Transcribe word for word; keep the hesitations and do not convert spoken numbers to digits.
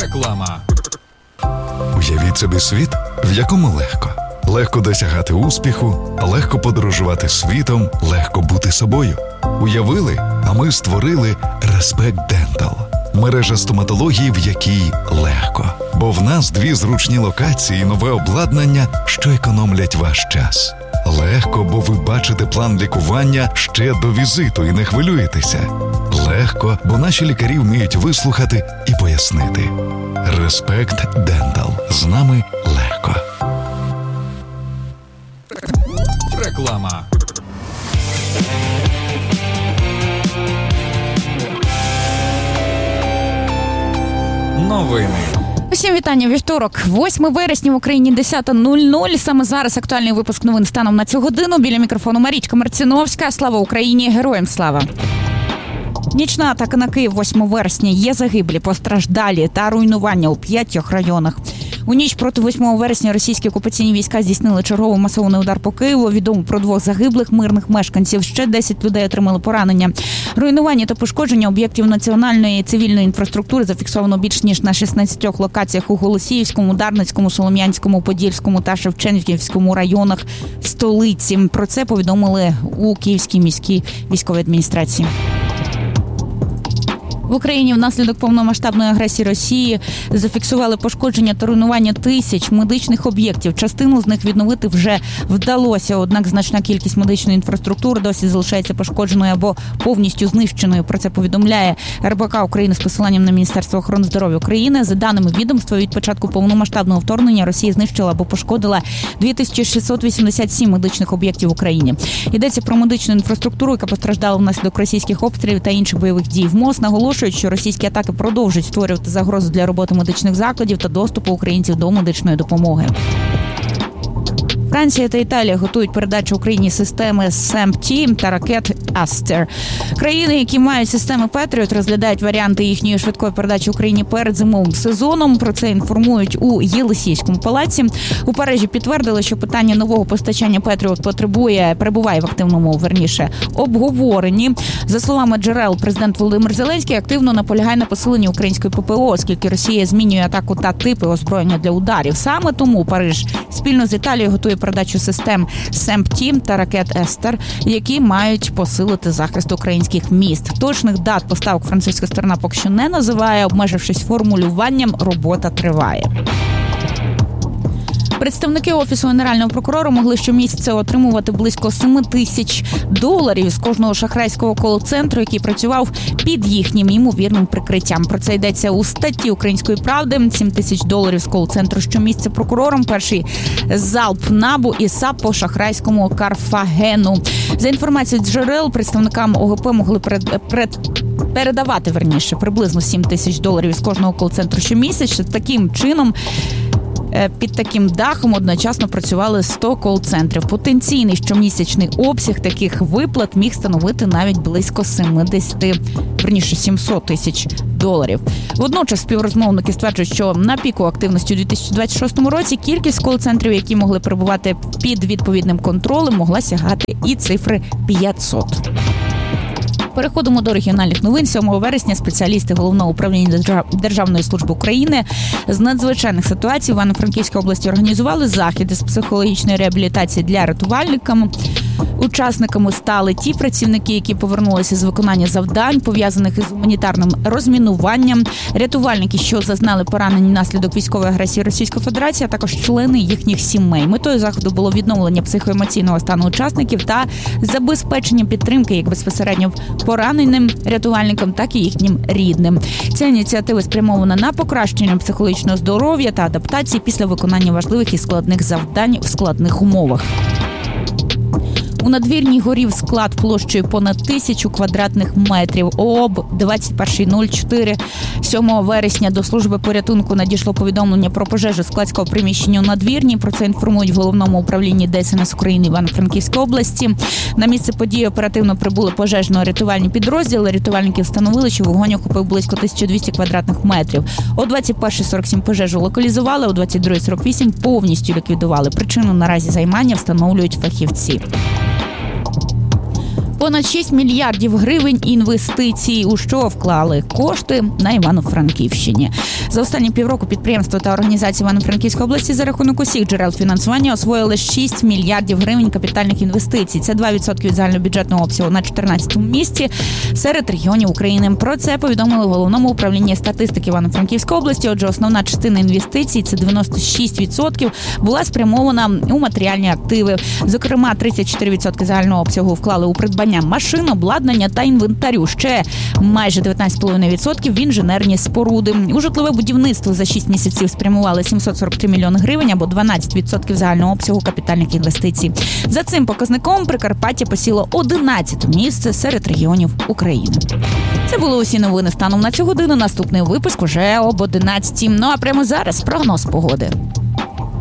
Реклама. Уявіть собі світ, в якому легко. Легко досягати успіху, легко подорожувати світом, легко бути собою. Уявили, а ми створили Respect Dental. Мережа стоматології, в якій легко. Бо в нас дві зручні локації і нове обладнання, що економлять ваш час. Легко, бо ви бачите план лікування ще до візиту і не хвилюєтеся. Легко, бо наші лікарі вміють вислухати і пояснити. Respect Dental. З нами легко. Реклама. Новини. Усім вітання. Вівторок, восьмого вересня, в Україні десята нуль нуль. Саме зараз актуальний випуск новин станом на цю годину. Біля мікрофону Марічка Марціновська. Слава Україні! Героям слава! Нічна атака на Київ восьмого вересня. Є загиблі, постраждалі та руйнування у п'ятьох районах. У ніч проти восьмого вересня російські окупаційні війська здійснили черговий масований удар по Києву. Відомо про двох загиблих мирних мешканців. Ще десять людей отримали поранення. Руйнування та пошкодження об'єктів національної і цивільної інфраструктури зафіксовано більш ніж на шістнадцятьох локаціях у Голосіївському, Дарницькому, Солом'янському, Подільському та Шевченківському районах столиці. Про це повідомили у Київській міській військовій адміністрації. В Україні внаслідок повномасштабної агресії Росії зафіксували пошкодження та руйнування тисяч медичних об'єктів. Частину з них відновити вже вдалося, однак значна кількість медичної інфраструктури досі залишається пошкодженою або повністю знищеною. Про це повідомляє ер бэ ка України з посиланням на Міністерство охорони здоров'я України. За даними відомства, від початку повномасштабного вторгнення Росія знищила або пошкодила дві тисячі шістсот вісімдесят сім медичних об'єктів в Україні. Йдеться про медичну інфраструктуру, яка постраждала внаслідок російських обстрілів та інших бойових дій. МОЗ наголошує, що російські атаки продовжують створювати загрозу для роботи медичних закладів та доступу українців до медичної допомоги. Франція та Італія готують передачу Україні системи СЕМ-Ті та ракет Астер. Країни, які мають системи Петріот, розглядають варіанти їхньої швидкої передачі Україні перед зимовим сезоном. Про це інформують у Єлисійському палаці. У Парижі підтвердили, що питання нового постачання Петріот потребує, перебуває в активному, верніше, обговоренні. За словами джерел, президент Володимир Зеленський активно наполягає на посиленні української ППО, оскільки Росія змінює атаку та типи озброєння для ударів. Саме тому Париж спільно з Італією готує передачу систем СЕМ-Ті та ракет Естер, які мають посилити захист українських міст. Точних дат поставок французька сторона поки що не називає, обмежившись формулюванням «робота триває». Представники Офісу Генерального прокурора могли щомісяця отримувати близько сім тисяч доларів з кожного шахрайського кол-центру, який працював під їхнім ймовірним прикриттям. Про це йдеться у статті «Української правди». сім тисяч доларів з кол-центру щомісяця прокурором. Перший залп НАБУ і САП по шахрайському Карфагену. За інформацією джерел, представникам О Ге Пе могли перед, перед, передавати, верніше, приблизно сім тисяч доларів з кожного кол-центру щомісяця. Таким чином, під таким дахом одночасно працювали сто кол-центрів. Потенційний щомісячний обсяг таких виплат міг становити навіть близько сімдесят, верніше сімсот тисяч доларів. Водночас співрозмовники стверджують, що на піку активності у дві тисячі двадцять шостому році кількість кол-центрів, які могли перебувати під відповідним контролем, могла сягати і цифри п'ятсот. Переходимо до регіональних новин. сьомого вересня спеціалісти Головного управління Державної служби України з надзвичайних ситуацій в Івано-Франківській області організували заходи з психологічної реабілітації для рятувальників. Учасниками стали ті працівники, які повернулися з виконання завдань, пов'язаних із гуманітарним розмінуванням, рятувальники, що зазнали поранень внаслідок військової агресії Російської Федерації, а також члени їхніх сімей. Метою заходу було відновлення психоемоційного стану учасників та забезпечення підтримки як безпосередньо пораненим рятувальникам, так і їхнім рідним. Ця ініціатива спрямована на покращення психологічного здоров'я та адаптації після виконання важливих і складних завдань в складних умовах. У Надвірній горів склад площею понад тисячу квадратних метрів. ООБ двадцять перше нуль чотири. сьомого вересня до служби порятунку надійшло повідомлення про пожежу складського приміщення у Надвірні. Про це інформують в Головному управлінні Де Ес Ен Ес України Івано-Франківської області. На місце події оперативно прибули пожежно-рятувальні підрозділи. Рятувальники встановили, що вогонь охопив близько тисяча двісті квадратних метрів. О двадцять перше сорок сім пожежу локалізували, о двадцять друге сорок вісім повністю ліквідували. Причину наразі займання встановлюють фахівці. Понад шість мільярдів гривень інвестицій, у що вклали кошти на Івано-Франківщині. За останні півроку підприємства та організації Івано-Франківської області за рахунок усіх джерел фінансування освоїли шість мільярдів гривень капітальних інвестицій. Це два відсотки від загальнобюджетного обсягу на чотирнадцятому місці серед регіонів України. Про це повідомили в Головному управлінні статистики Івано-Франківської області. Отже, основна частина інвестицій, це дев'яносто шість відсотків, була спрямована у матеріальні активи. Зокрема, тридцять чотири відсотки загального обсягу вклали у придбання машин, обладнання та інвентарю. Ще майже дев'ятнадцять цілих п'ять десятих відсотків в інженерні споруди. У житлове будівництво за шість місяців спрямували сімсот сорок три мільйони гривень або дванадцять відсотків загального обсягу капітальних інвестицій. За цим показником Прикарпаття посіло одинадцяте місце серед регіонів України. Це були усі новини станом на цю годину. Наступний випуск уже об одинадцятій. Ну а прямо зараз прогноз погоди.